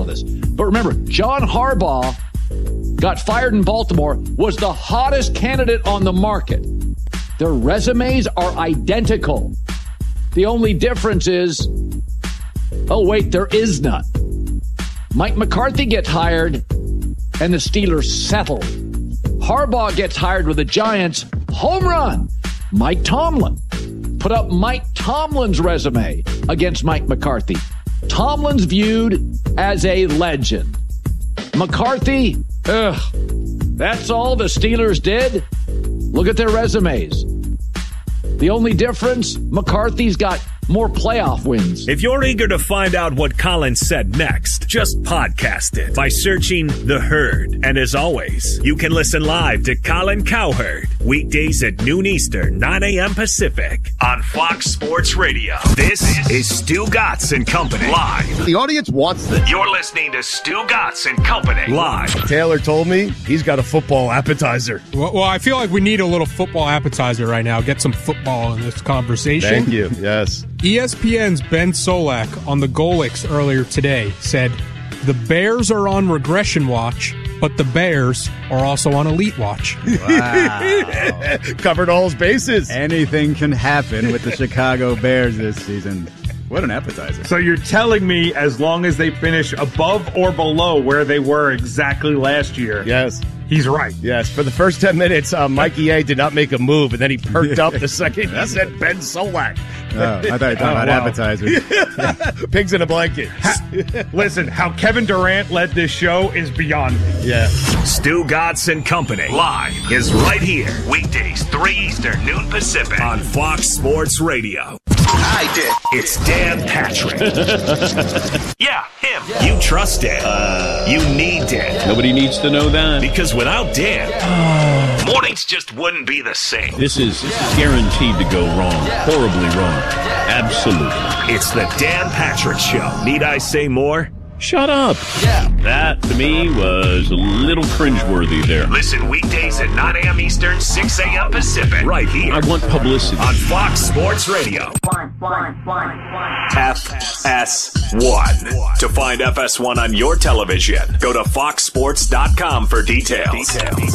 this. But remember, John Harbaugh got fired in Baltimore, was the hottest candidate on the market. Their resumes are identical. The only difference is, oh, wait, there is none. Mike McCarthy gets hired, and the Steelers settle. Harbaugh gets hired with the Giants. Home run. Mike Tomlin. Put up Mike Tomlin's resume against Mike McCarthy. Tomlin's viewed as a legend. McCarthy, that's all the Steelers did? Look at their resumes. The only difference, McCarthy's got more playoff wins. If you're eager to find out what Colin said next, just podcast it by searching The Herd. And as always, you can listen live to Colin Cowherd weekdays at noon Eastern, 9 a.m. Pacific on Fox Sports Radio. This is Stu Gatz and Company live. The audience wants this. You're listening to Stu Gatz and Company live. Taylor told me he's got a football appetizer. Well, I feel like we need a little football appetizer right now. Get some football in this conversation. Thank you. Yes. ESPN's Ben Solak on the Golix earlier today said the Bears are on regression watch, but the Bears are also on elite watch. Wow. Covered all his bases. Anything can happen with the Chicago Bears this season. What an appetizer. So you're telling me as long as they finish above or below where they were exactly last year, yes, he's right. Yes, for the first 10 minutes, Mikey A did not make a move, and then he perked up the second he said Ben Solak. Oh, I thought you were talking about appetizers. Pigs in a blanket. Listen, how Kevin Durant led this show is beyond me. Yeah. Stu Gatz and Company live is right here. Weekdays, 3 Eastern, noon Pacific on Fox Sports Radio. I did. It's Dan Patrick. Yeah, him. You trust Dan. You need Dan. Nobody needs to know that. Because without Dan, mornings just wouldn't be the same. This is guaranteed to go wrong. Horribly wrong. Absolutely. It's the Dan Patrick Show. Need I say more? Shut up. Yeah. That, to me, was a little cringeworthy there. Listen weekdays at 9 a.m. Eastern, 6 a.m. Pacific. Right here. I want publicity. On Fox Sports Radio. FS1. To find FS1 on your television, go to foxsports.com for details.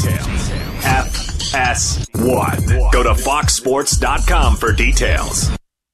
FS1. Go to foxsports.com for details.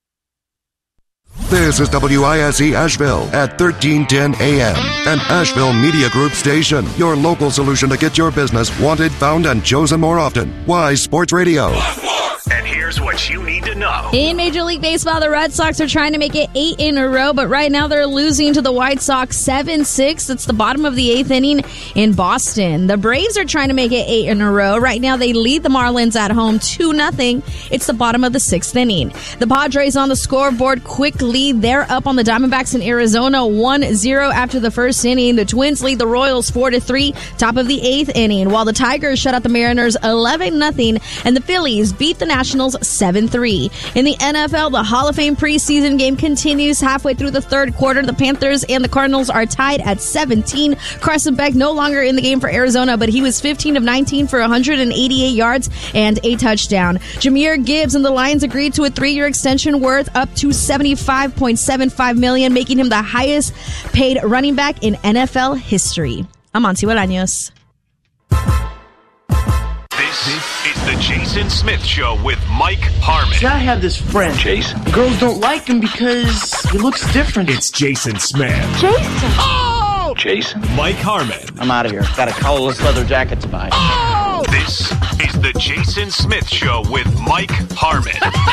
This is WISE Asheville at 1310 AM, an Asheville Media Group station. Your local solution to get your business wanted, found, and chosen more often. Wise Sports Radio. And here's what you need to know. In Major League Baseball, the Red Sox are trying to make it 8 in a row, but right now they're losing to the White Sox 7-6. It's the bottom of the 8th inning in Boston. The Braves are trying to make it 8 in a row. Right now they lead the Marlins at home 2-0. It's the bottom of the 6th inning. The Padres on the scoreboard, quick lead. They're up on the Diamondbacks in Arizona 1-0 after the first inning. The Twins lead the Royals 4-3, top of the 8th inning, while the Tigers shut out the Mariners 11-0, and the Phillies beat the Nationals 7-3. In the NFL, the Hall of Fame preseason game continues halfway through the third quarter. The Panthers and the Cardinals are tied at 17. Carson Beck no longer in the game for Arizona, but he was 15 of 19 for 188 yards and a touchdown. Jahmyr Gibbs and the Lions agreed to a 3-year extension worth up to $75.75 million, making him the highest paid running back in NFL history. I'm Monty Bolaños. This is the Jason Smith Show with Mike Harmon. See, I have this friend, Jason. Girls don't like him because he looks different. It's Jason Smith. Jason! Oh! Jason. Mike Harmon. I'm out of here. Got a collarless leather jacket to buy. Oh! This is the Jason Smith Show with Mike Harmon.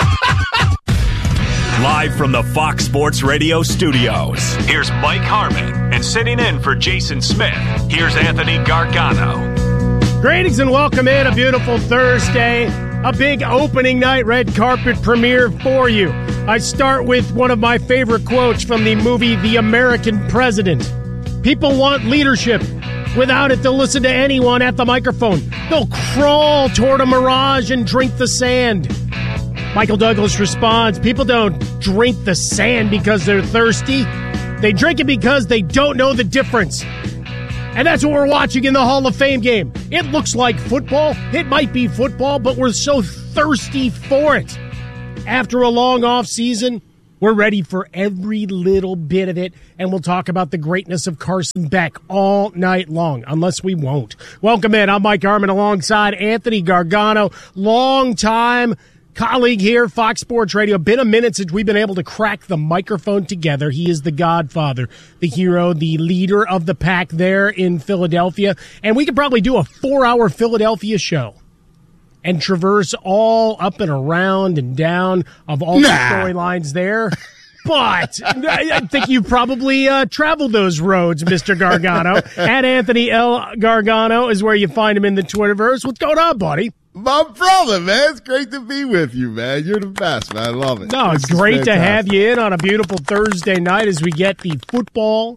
Live from the Fox Sports Radio studios, here's Mike Harmon. And sitting in for Jason Smith, here's Anthony Gargano. Greetings and welcome in. A beautiful Thursday. A big opening night red carpet premiere for you. I start with one of my favorite quotes from the movie The American President. People want leadership. Without it, they'll listen to anyone at the microphone. They'll crawl toward a mirage and drink the sand. Michael Douglas responds, people don't drink the sand because they're thirsty. They drink it because they don't know the difference. And that's what we're watching in the Hall of Fame game. It looks like football. It might be football, but we're so thirsty for it. After a long off season, We're ready for every little bit of it, and we'll talk about the greatness of Carson Beck all night long, unless we won't. Welcome in. I'm Mike Harmon alongside Anthony Gargano, longtime colleague here, Fox Sports Radio. Been a minute since we've been able to crack the microphone together. He is the godfather, the hero, the leader of the pack there in Philadelphia, and we could probably do a 4-hour Philadelphia show and traverse all up and around and down of all the storylines there. But I think you've probably traveled those roads, Mr. Gargano. At Anthony L. Gargano is where you find him in the Twitterverse. What's going on, buddy? My brother, man. It's great to be with you, man. You're the best, man. I love it. No, it's great to have you in on a beautiful Thursday night as we get the football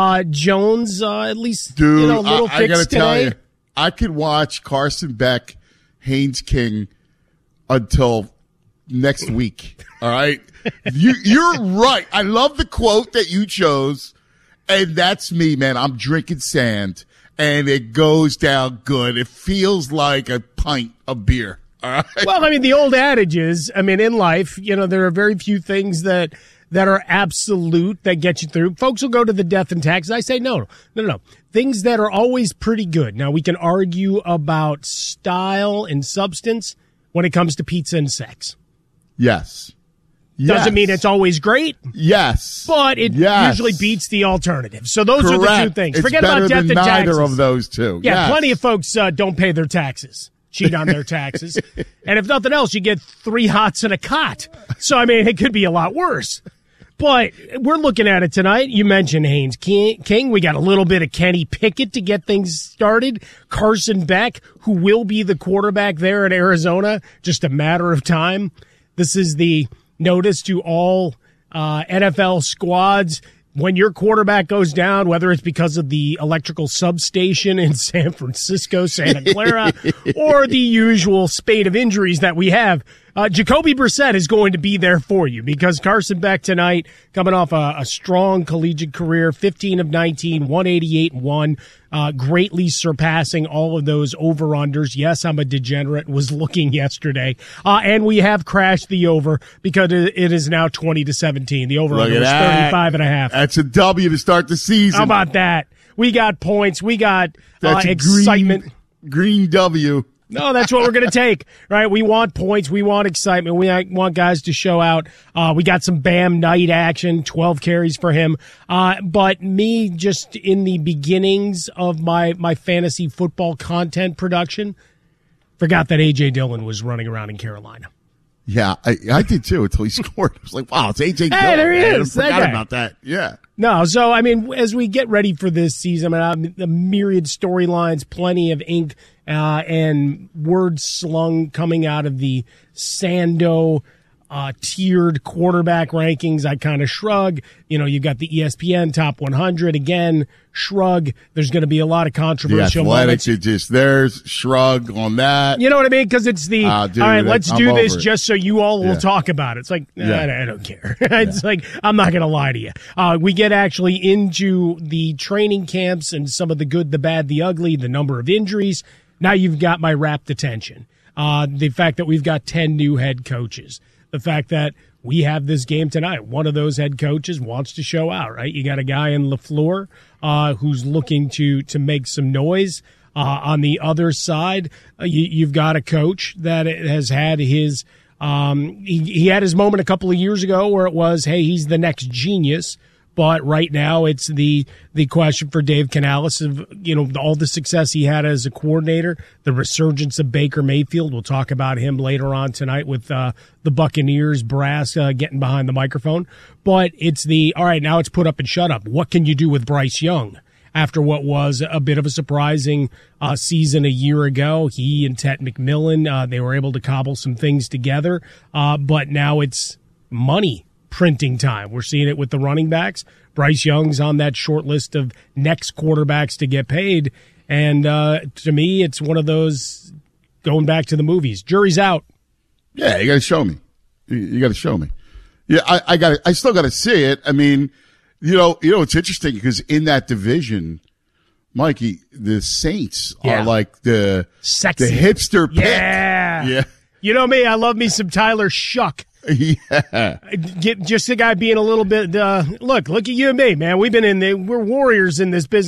Jones, at least, Dude, little fix I gotta today. tell you, I could watch Carson Beck, Haynes King until next week. All right? You're right. I love the quote that you chose, and that's me, man. I'm drinking sand, and it goes down good. It feels like a pint of beer. All right? Well, I mean, the old adage is, in life, there are very few things that are absolute that get you through. Folks will go to the death and taxes. I say no. Things that are always pretty good. Now, we can argue about style and substance when it comes to pizza and sex. Yes. Doesn't mean it's always great. Yes. But it usually beats the alternative. So those are the two things. It's Forget about death and taxes. Neither of those two. Yeah, plenty of folks don't pay their taxes. Cheat on their taxes. And if nothing else, you get 3 hots and a cot. So, it could be a lot worse. But we're looking at it tonight. You mentioned Haynes King. We got a little bit of Kenny Pickett to get things started. Carson Beck, who will be the quarterback there in Arizona, just a matter of time. This is the notice to all NFL squads. When your quarterback goes down, whether it's because of the electrical substation in San Francisco, Santa Clara, or the usual spate of injuries that we have, Jacoby Brissett is going to be there for you because Carson Beck tonight, coming off a strong collegiate career, 15 of 19, 188-1, greatly surpassing all of those over-unders. Yes, I'm a degenerate, was looking yesterday. And we have crashed the over because it is now 20-17. The over-under was 35.5. That's a W to start the season. How about that? We got points. We got excitement. Green W. No, that's what we're going to take, right? We want points. We want excitement. We want guys to show out. We got some Bam Knight action, 12 carries for him. But me, just in the beginnings of my fantasy football content production, forgot that A.J. Dillon was running around in Carolina. Yeah, I did too until he scored. I was like, wow, it's A.J. Dillon. Hey, there he is. I forgot about that. Yeah. No, so, as we get ready for this season, the myriad storylines, plenty of ink, and words slung coming out of the Sando tiered quarterback rankings. I kind of shrug. You've got the ESPN top 100 again. Shrug. There's going to be a lot of controversial moments. There's shrug on that. You know what I mean? Because it's the dude, all right. Let's do this it. just so you all will talk about it. It's like I don't care. It's like I'm not going to lie to you. We get actually into the training camps and some of the good, the bad, the ugly, the number of injuries. Now you've got my rapt attention. The fact that we've got 10 new head coaches. The fact that we have this game tonight. One of those head coaches wants to show out, right? You got a guy in LaFleur who's looking to make some noise. On the other side, you've got a coach that has had his he had his moment a couple of years ago where it was, hey, he's the next genius. But right now, it's the question for Dave Canales of all the success he had as a coordinator, the resurgence of Baker Mayfield. We'll talk about him later on tonight with the Buccaneers brass getting behind the microphone. But it's all right, now it's put up and shut up. What can you do with Bryce Young after what was a bit of a surprising season a year ago? He and Ted McMillan, they were able to cobble some things together. But now it's money printing time. We're seeing it with the running backs. Bryce Young's on that short list of next quarterbacks to get paid. And to me, it's one of those going back to the movies. Jury's out. Yeah, you got to show me. You got to show me. Yeah, I still got to see it. It's interesting because in that division, Mikey, the Saints are like the sexy, the hipster pick. Yeah. You know me, I love me some Tyler Shuck. Yeah. Just the guy being a little bit, look at you and me, man. We're warriors in this business.